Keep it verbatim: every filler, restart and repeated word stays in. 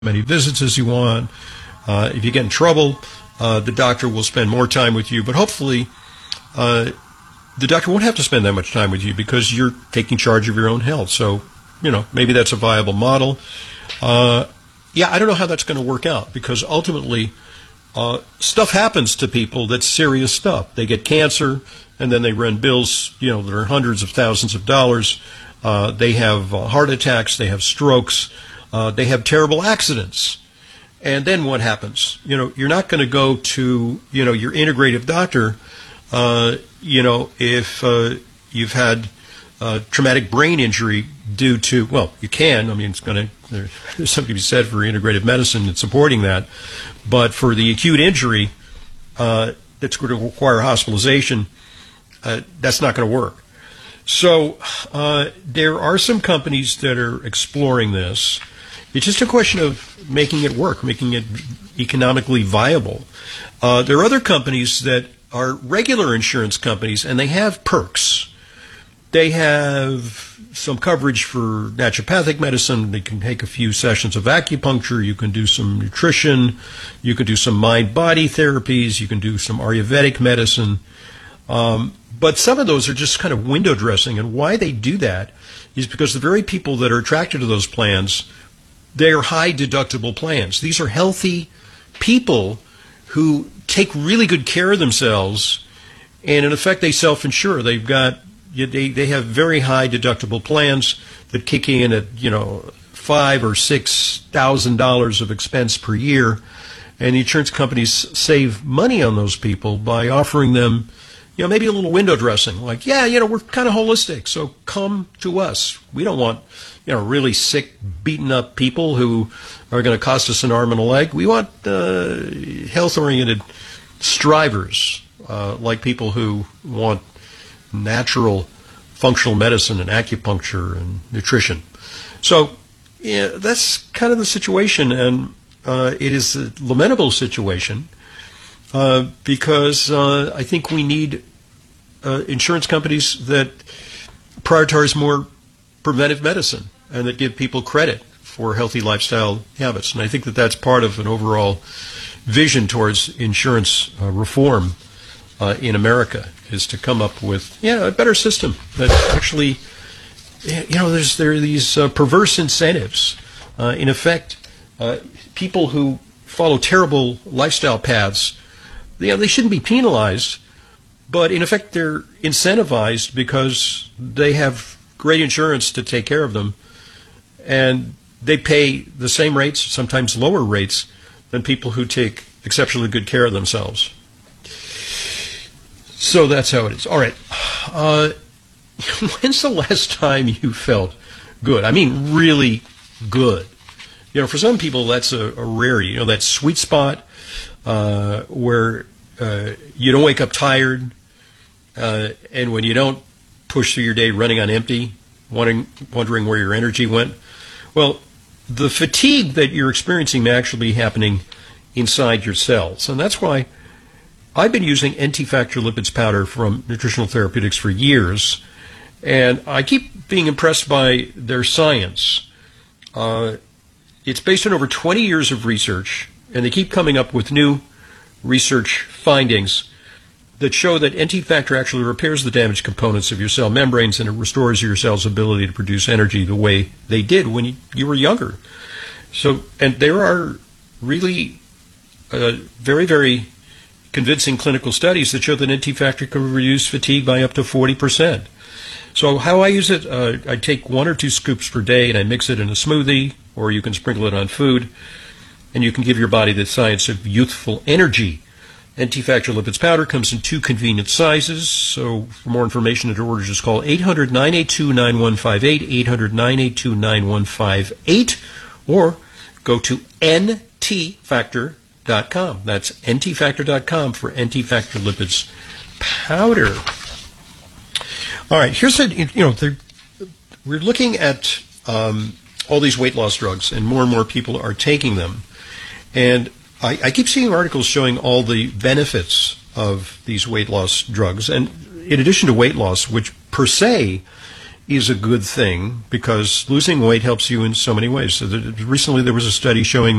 many visits as you want. Uh, if you get in trouble, uh, the doctor will spend more time with you, but hopefully uh, the doctor won't have to spend that much time with you because you're taking charge of your own health. So, you know, maybe that's a viable model. Uh, yeah, I don't know how that's going to work out because ultimately uh, stuff happens to people that's serious stuff. They get cancer and then they run bills, you know, that are hundreds of thousands of dollars. Uh, they have uh, heart attacks, they have strokes. Uh, they have terrible accidents. And then what happens? You know, you're not going to go to, you know, your integrative doctor, uh, you know, if uh, you've had uh, traumatic brain injury due to, well, you can. I mean, it's going to, there, there's something to be said for integrative medicine and supporting that. But for the acute injury uh, that's going to require hospitalization, uh, that's not going to work. So uh, there are some companies that are exploring this. It's just a question of making it work, making it economically viable. Uh, there are other companies that are regular insurance companies, and they have perks. They have some coverage for naturopathic medicine. They can take a few sessions of acupuncture. You can do some nutrition. You can do some mind-body therapies. You can do some Ayurvedic medicine. Um, but some of those are just kind of window dressing, and why they do that is because the very people that are attracted to those plans, they are high deductible plans. These are healthy people who take really good care of themselves, and in effect they self-insure. They've got they they have very high deductible plans that kick in at you know five or six thousand dollars of expense per year, and the insurance companies save money on those people by offering them you know maybe a little window dressing, like yeah you know we're kind of holistic, so come to us. We don't want you know, really sick, beaten up people who are going to cost us an arm and a leg. We want uh, health-oriented strivers, uh, like people who want natural functional medicine and acupuncture and nutrition. So yeah, that's kind of the situation, and uh, it is a lamentable situation uh, because uh, I think we need uh, insurance companies that prioritize more preventive medicine and that give people credit for healthy lifestyle habits. And I think that that's part of an overall vision towards insurance uh, reform uh, in America, is to come up with you know, a better system that actually, you know, there's there are these uh, perverse incentives. Uh, in effect, uh, people who follow terrible lifestyle paths, you know, they shouldn't be penalized, but in effect they're incentivized because they have great insurance to take care of them, and they pay the same rates, sometimes lower rates, than people who take exceptionally good care of themselves. So that's how it is. All right. Uh, when's the last time you felt good? I mean, really good. You know, for some people, that's a, a rarity. You know, that sweet spot uh, where uh, you don't wake up tired, uh, and when you don't push through your day running on empty, wondering, wondering where your energy went. Well, the fatigue that you're experiencing may actually be happening inside your cells. And that's why I've been using N T Factor Lipids powder from Nutritional Therapeutics for years. And I keep being impressed by their science. Uh, it's based on over twenty years of research, and they keep coming up with new research findings that show that N T Factor actually repairs the damaged components of your cell membranes, and it restores your cell's ability to produce energy the way they did when you, you were younger. So, and there are really uh, very, very convincing clinical studies that show that N T Factor can reduce fatigue by up to forty percent. So how I use it, uh, I take one or two scoops per day and I mix it in a smoothie, or you can sprinkle it on food, and you can give your body the science of youthful energy. N T Factor Lipids powder comes in two convenient sizes. So for more information and to order, just call eight hundred, nine eight two, nine one five eight, eight hundred, nine eight two, nine one five eight, or go to N T factor dot com. That's N T factor dot com for N T Factor Lipids powder. All right, here's a, you know, we're looking at um, all these weight loss drugs, and more and more people are taking them. And I, I keep seeing articles showing all the benefits of these weight loss drugs. And in addition to weight loss, which per se is a good thing because losing weight helps you in so many ways. So the, recently there was a study showing